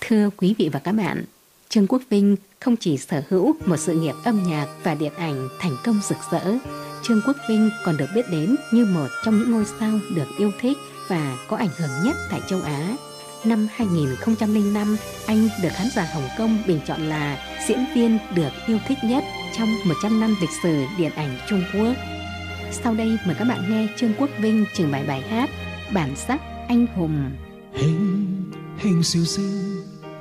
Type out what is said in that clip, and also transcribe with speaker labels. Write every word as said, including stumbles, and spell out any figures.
Speaker 1: Thưa quý vị và các bạn, Trương Quốc Vinh không chỉ sở hữu một sự nghiệp âm nhạc và điện ảnh thành công rực rỡ, Trương Quốc Vinh còn được biết đến như một trong những ngôi sao được yêu thích và có ảnh hưởng nhất tại châu Á. Năm hai nghìn không trăm lẻ năm, anh được khán giả Hồng Kông bình chọn là diễn viên được yêu thích nhất trong một trăm năm lịch sử điện ảnh Trung Quốc. Sau đây mời các bạn nghe Trương Quốc Vinh trình bày bài hát Bản sắc anh hùng.
Speaker 2: 輕輕笑聲